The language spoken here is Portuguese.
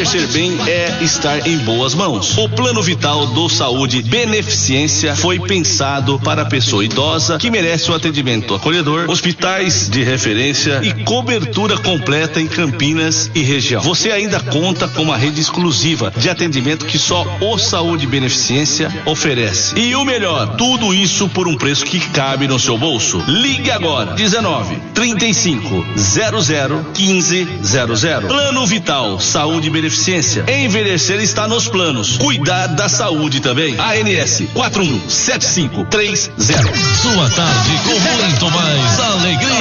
Envelhecer bem é estar em boas mãos. O Plano Vital do Saúde Beneficência foi pensado para a pessoa idosa que merece um atendimento acolhedor, hospitais de referência e cobertura completa em Campinas e região. Você ainda conta com uma rede exclusiva de atendimento que só o Saúde Beneficência oferece. E o melhor, tudo isso por um preço que cabe no seu bolso. Ligue agora, 19-3500-1500. Plano Vital, Saúde e Beneficência. Envelhecer está nos planos. Cuidar da saúde também. ANS 4175330. Sua tarde com muito mais alegria.